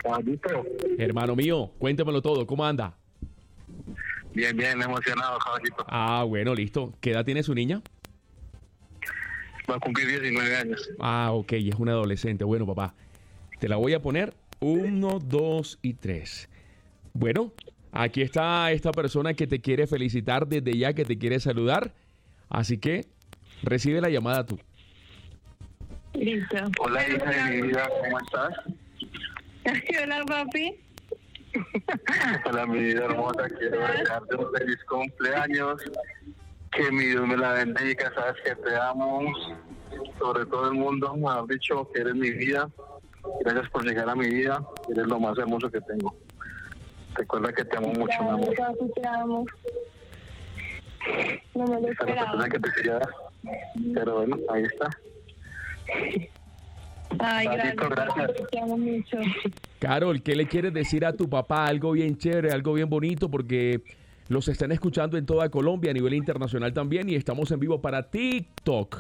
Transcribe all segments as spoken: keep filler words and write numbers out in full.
Caballito. Hermano mío, cuéntemelo todo, ¿cómo anda? Bien, bien, emocionado, caballito. Ah, bueno, listo. ¿Qué edad tiene su niña? Va a cumplir diecinueve años. Ah, ok, y es una adolescente. Bueno, papá, te la voy a poner uno, dos y tres. Bueno, aquí está esta persona que te quiere felicitar desde ya, que te quiere saludar. Así que recibe la llamada tú. Listo. Hola, hija de mi vida, ¿cómo estás? Hola, papi. Hola, mi vida hermosa, quiero desearte un feliz cumpleaños. Que mi Dios me la bendiga, sabes que te amo. Sobre todo el mundo, me has dicho que eres mi vida. Gracias por llegar a mi vida, eres lo más hermoso que tengo. Recuerda que te amo mucho, mi amor. Papi, te amo. No me lo Esta es la persona esperaba. que te quería dar. Pero bueno, ahí está. Ay, Papito, gracias. gracias. papi, Te amo mucho. Carol, ¿qué le quieres decir a tu papá? Algo bien chévere, algo bien bonito, porque los están escuchando en toda Colombia, a nivel internacional también, y estamos en vivo para TikTok.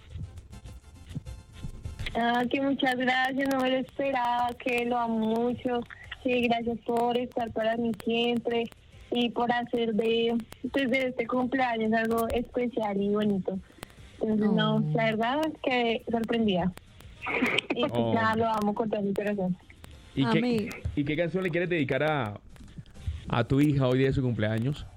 Ah, que muchas gracias, no me lo esperaba, que lo amo mucho. Sí, gracias por estar para mí siempre y por hacer de, pues, de este cumpleaños algo especial y bonito. Entonces, no, la verdad es que sorprendida. Y pues, Oh. nada, lo amo con todo mi corazón. ¿Y A qué, mí. ¿Y qué canción le quieres dedicar a, a tu hija hoy día de su cumpleaños?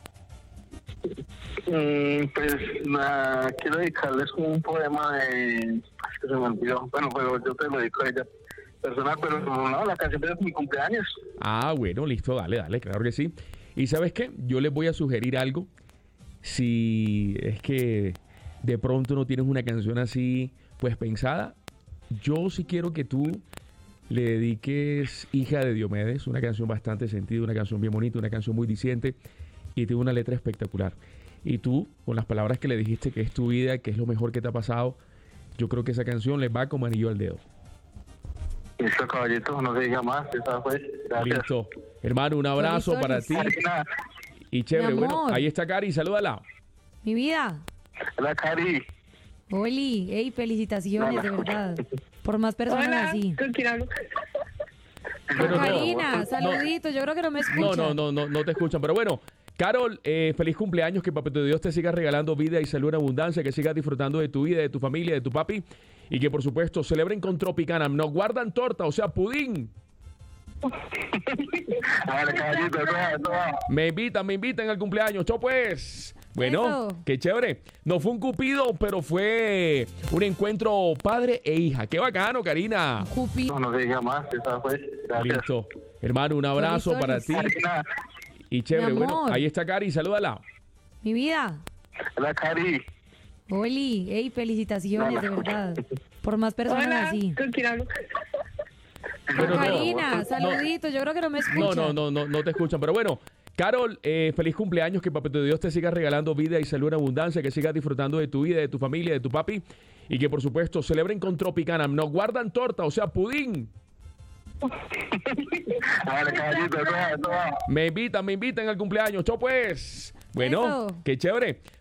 Mm, pues nada, quiero dedicarles un poema de... Es que se me olvidó. Bueno, pero yo te lo dedico a ella personal, pero no, la canción de mi cumpleaños. Ah, bueno, listo, dale, dale, claro que sí. ¿Y sabes qué? Yo les voy a sugerir algo. Si es que de pronto no tienes una canción así, pues pensada, yo sí quiero que tú le dediques Hija de Diomedes, una canción bastante sentida, una canción bien bonita, una canción muy diciente y tiene una letra espectacular. Y tú, con las palabras que le dijiste que es tu vida, que es lo mejor que te ha pasado, yo creo que esa canción le va como anillo al dedo. Listo, caballito, no se diga más. Esa fue. Gracias. Listo. Hermano, un abrazo Listo, para listo. ti. Karina. Y chévere, Mi bueno, amor. ahí está Cari, salúdala. Mi vida. Hola, Cari. Oli, hey, felicitaciones, Hola. de verdad. Por más personas Hola, así. ¿con quién hablo? Bueno, no, Karina, no, saluditos, yo creo que no me No, escuchan. no, no, no, no te escuchan. Pero bueno, Carol, eh, feliz cumpleaños, que Papito Dios te siga regalando vida y salud en abundancia, que sigas disfrutando de tu vida, de tu familia, de tu papi, y que por supuesto celebren con Tropicana. Nos guardan torta, o sea, pudín. A ver, caballito, toma, toma. Me invitan, me invitan al cumpleaños. Chau pues. Bueno, Eso. qué chévere. No fue un cupido, pero fue un encuentro padre e hija. Qué bacano, Karina. Jupi. No, no se diga más. Esa fue. Gracias. Listo. Hermano, un abrazo Feliz para ti. Karina. Y chévere, Mi bueno, amor. ahí está Cari, salúdala. Mi vida. Hola, Cari. Oli, hey, felicitaciones, de verdad. Por más personas Hola, así. ¿con quién hablo? Bueno, no, Karina, no, saluditos, yo creo que no me No, escuchan. no, no, no, no te escuchan. Pero bueno, Carol, eh, feliz cumpleaños, que Papito Dios te siga regalando vida y salud en abundancia, que sigas disfrutando de tu vida, de tu familia, de tu papi, y que por supuesto celebren con Tropicana. Nos guardan torta, o sea, pudín. A ver, caballito, toma, toma. Me invitan, me invitan al cumpleaños. Chau pues. Bueno, Eso. qué chévere.